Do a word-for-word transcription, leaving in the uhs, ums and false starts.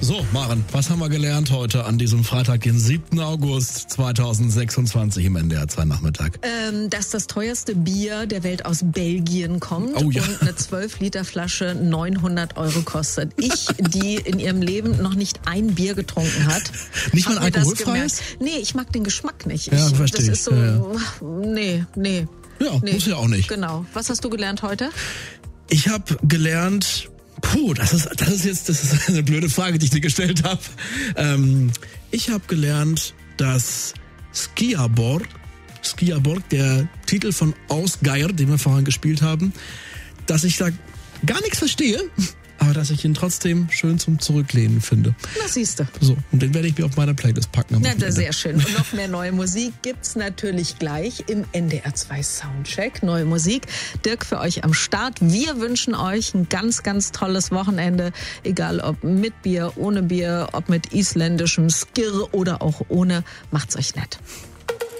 So, Maren, was haben wir gelernt heute an diesem Freitag, den siebten August zweitausendsechsundzwanzig im N D R zwei Nachmittag? Ähm, dass das teuerste Bier der Welt aus Belgien kommt oh, ja. und eine zwölf Liter Flasche neunhundert Euro kostet. Ich, die in ihrem Leben noch nicht ein Bier getrunken hat. Nicht mal alkoholfreies? Nee, ich mag den Geschmack nicht. Ja, ich, verstehe. Das ist so, ja, ja. nee, nee. Ja, nee. muss ja auch nicht. Genau. Was hast du gelernt heute? Ich habe gelernt... Puh, das ist, das ist jetzt das ist eine blöde Frage, die ich dir gestellt habe. Ähm, ich habe gelernt, dass Skiaborg, Skiaborg, der Titel von Ausgeier, den wir vorhin gespielt haben, dass ich da gar nichts verstehe, aber dass ich ihn trotzdem schön zum Zurücklehnen finde. Na, siehst du. So, und den werde ich mir auf meine Playlist packen. Na, das ist sehr schön. Und noch mehr neue Musik gibt's natürlich gleich im N D R zwei Soundcheck. Neue Musik. Dirk für euch am Start. Wir wünschen euch ein ganz, ganz tolles Wochenende. Egal ob mit Bier, ohne Bier, ob mit isländischem Skir oder auch ohne. Macht's euch nett.